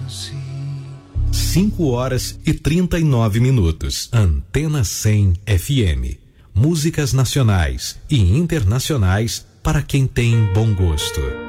5h39. Antena 100 FM. Músicas nacionais e internacionais para quem tem bom gosto.